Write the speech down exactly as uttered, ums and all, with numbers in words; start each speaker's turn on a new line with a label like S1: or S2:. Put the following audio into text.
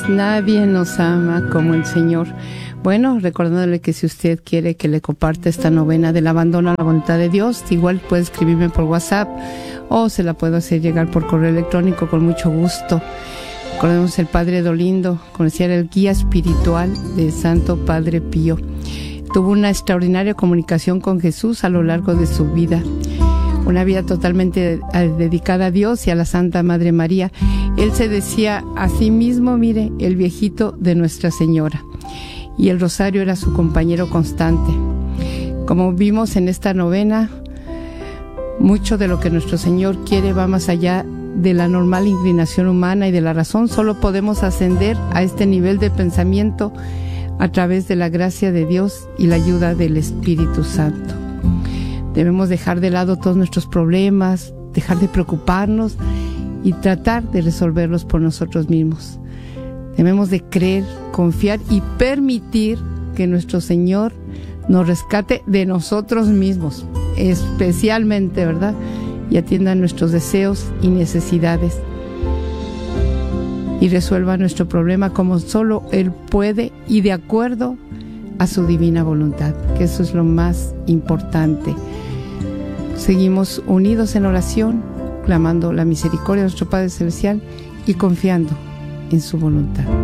S1: Nadie nos ama como el Señor. Bueno, recordándole que si usted quiere que le comparte esta novena del abandono a la voluntad de Dios, igual puede escribirme por WhatsApp o se la puedo hacer llegar por correo electrónico con mucho gusto. Recordemos el Padre Dolindo, conocía el guía espiritual del Santo Padre Pío. Tuvo una extraordinaria comunicación con Jesús a lo largo de su vida. Una vida totalmente dedicada a Dios y a la Santa Madre María. Él se decía a sí mismo, mire, el viejito de Nuestra Señora. Y el rosario era su compañero constante. Como vimos en esta novena, mucho de lo que nuestro Señor quiere va más allá de la normal inclinación humana y de la razón. Solo podemos ascender a este nivel de pensamiento a través de la gracia de Dios y la ayuda del Espíritu Santo. Debemos dejar de lado todos nuestros problemas, dejar de preocuparnos y tratar de resolverlos por nosotros mismos. Debemos de creer, confiar y permitir que nuestro Señor nos rescate de nosotros mismos, especialmente, ¿verdad? Y atienda nuestros deseos y necesidades y resuelva nuestro problema como solo Él puede y de acuerdo a su divina voluntad, que eso es lo más importante. Seguimos unidos en oración, clamando la misericordia de nuestro Padre Celestial y confiando en su voluntad.